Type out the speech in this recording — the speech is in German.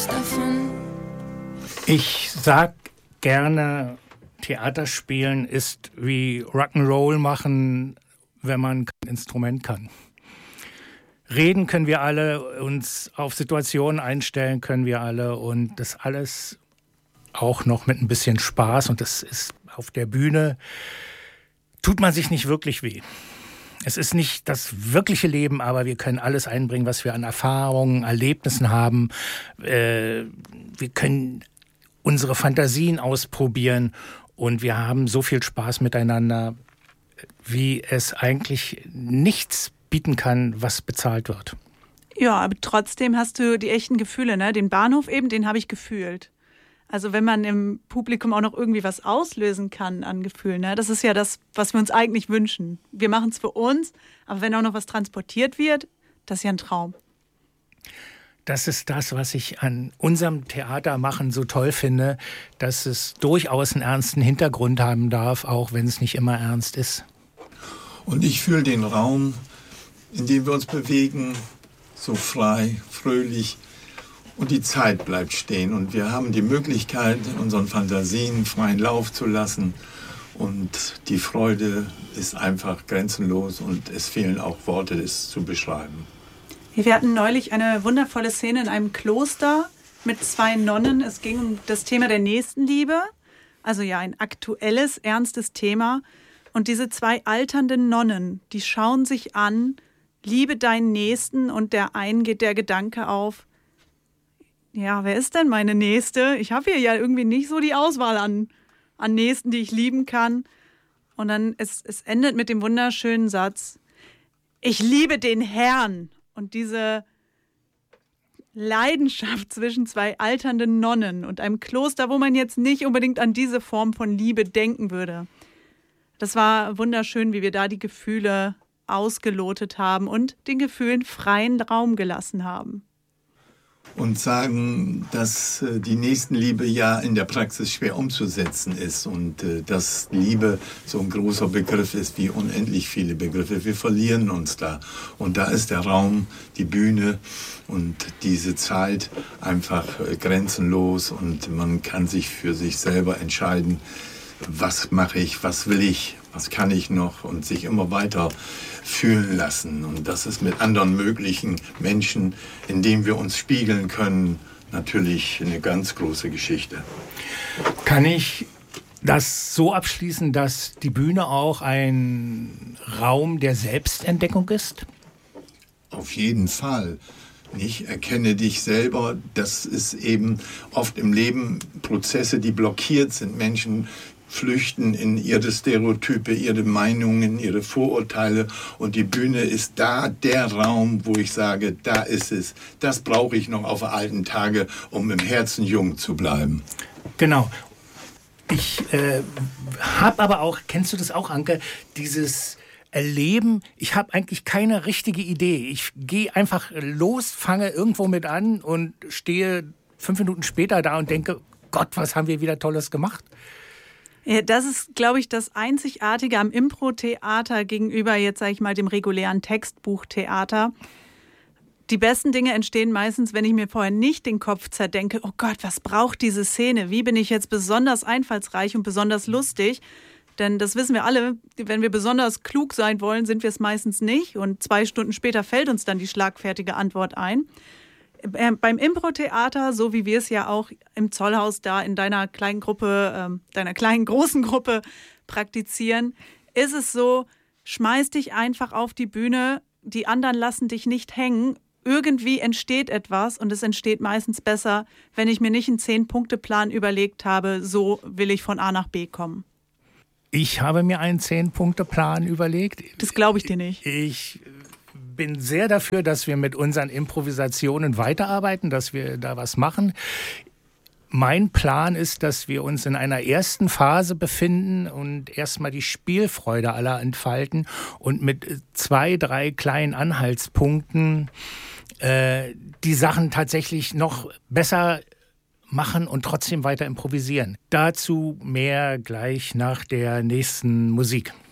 Ich sag gerne, Theaterspielen ist wie Rock'n'Roll machen, wenn man kein Instrument kann. Reden können wir alle, uns auf Situationen einstellen können wir alle und das alles auch noch mit ein bisschen Spaß. Und das ist auf der Bühne, tut man sich nicht wirklich weh. Es ist nicht das wirkliche Leben, aber wir können alles einbringen, was wir an Erfahrungen, Erlebnissen haben. Wir können unsere Fantasien ausprobieren und wir haben so viel Spaß miteinander, wie es eigentlich nichts bieten kann, was bezahlt wird. Ja, aber trotzdem hast du die echten Gefühle, ne? Den Bahnhof eben, den habe ich gefühlt. Also wenn man im Publikum auch noch irgendwie was auslösen kann an Gefühlen, ne? Das ist ja das, was wir uns eigentlich wünschen. Wir machen es für uns, aber wenn auch noch was transportiert wird, das ist ja ein Traum. Das ist das, was ich an unserem Theatermachen so toll finde, dass es durchaus einen ernsten Hintergrund haben darf, auch wenn es nicht immer ernst ist. Und ich fühle den Raum, in dem wir uns bewegen, so frei, fröhlich. Und die Zeit bleibt stehen. Und wir haben die Möglichkeit, unseren Fantasien freien Lauf zu lassen. Und die Freude ist einfach grenzenlos und es fehlen auch Worte, das zu beschreiben. Wir hatten neulich eine wundervolle Szene in einem Kloster mit 2 Nonnen. Es ging um das Thema der Nächstenliebe. Also ja, ein aktuelles, ernstes Thema. Und diese 2 alternden Nonnen, die schauen sich an, liebe deinen Nächsten, und der einen geht der Gedanke auf, ja, wer ist denn meine Nächste? Ich habe hier ja irgendwie nicht so die Auswahl an Nächsten, die ich lieben kann. Und dann, es endet mit dem wunderschönen Satz, ich liebe den Herrn. Und diese Leidenschaft zwischen 2 alternden Nonnen und einem Kloster, wo man jetzt nicht unbedingt an diese Form von Liebe denken würde. Das war wunderschön, wie wir da die Gefühle ausgelotet haben und den Gefühlen freien Raum gelassen haben. Und sagen, dass die Nächstenliebe ja in der Praxis schwer umzusetzen ist und dass Liebe so ein großer Begriff ist wie unendlich viele Begriffe. Wir verlieren uns da. Und da ist der Raum, die Bühne und diese Zeit einfach grenzenlos und man kann sich für sich selber entscheiden, was mache ich, was will ich, was kann ich noch und sich immer weiter fühlen lassen. Und das ist mit anderen möglichen Menschen, in denen wir uns spiegeln können, natürlich eine ganz große Geschichte. Kann ich das so abschließen, dass die Bühne auch ein Raum der Selbstentdeckung ist? Auf jeden Fall. Nicht erkenne dich selber, das ist eben oft im Leben Prozesse, die blockiert sind. Menschen flüchten in ihre Stereotype, ihre Meinungen, ihre Vorurteile und die Bühne ist da der Raum, wo ich sage, da ist es. Das brauche ich noch auf alten Tage, um im Herzen jung zu bleiben. Genau. Ich habe aber auch, kennst du das auch, Anke, dieses Erleben, ich habe eigentlich keine richtige Idee. Ich gehe einfach los, fange irgendwo mit an und stehe 5 Minuten später da und denke, Gott, was haben wir wieder Tolles gemacht? Ja, das ist, glaube ich, das Einzigartige am Impro-Theater gegenüber jetzt, sage ich mal, dem regulären Textbuchtheater. Die besten Dinge entstehen meistens, wenn ich mir vorher nicht den Kopf zerdenke, oh Gott, was braucht diese Szene? Wie bin ich jetzt besonders einfallsreich und besonders lustig? Denn das wissen wir alle, wenn wir besonders klug sein wollen, sind wir es meistens nicht. Und 2 Stunden später fällt uns dann die schlagfertige Antwort ein. Beim Impro-Theater, so wie wir es ja auch im Zollhaus da in deiner kleinen Gruppe, deiner kleinen großen Gruppe praktizieren, ist es so, schmeiß dich einfach auf die Bühne, die anderen lassen dich nicht hängen. Irgendwie entsteht etwas und es entsteht meistens besser, wenn ich mir nicht einen 10-Punkte-Plan überlegt habe, so will ich von A nach B kommen. Ich habe mir einen 10-Punkte-Plan überlegt. Das glaube ich dir nicht. Ich bin sehr dafür, dass wir mit unseren Improvisationen weiterarbeiten, dass wir da was machen. Mein Plan ist, dass wir uns in einer ersten Phase befinden und erstmal die Spielfreude aller entfalten und mit 2, 3 kleinen Anhaltspunkten die Sachen tatsächlich noch besser machen und trotzdem weiter improvisieren. Dazu mehr gleich nach der nächsten Musik.